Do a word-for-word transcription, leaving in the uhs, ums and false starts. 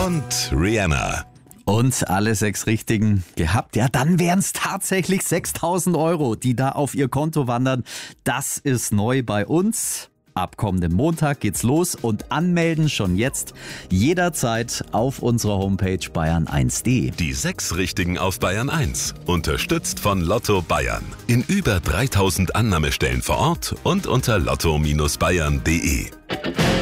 und Rihanna. Und alle sechs Richtigen gehabt, ja, dann wären es tatsächlich sechstausend Euro, die da auf ihr Konto wandern. Das ist neu bei uns. Ab kommenden Montag geht's los und anmelden schon jetzt jederzeit auf unserer Homepage bayern eins punkt de. Die sechs Richtigen auf Bayern eins. Unterstützt von Lotto Bayern. In über dreitausend Annahmestellen vor Ort und unter lotto Bindestrich bayern punkt de.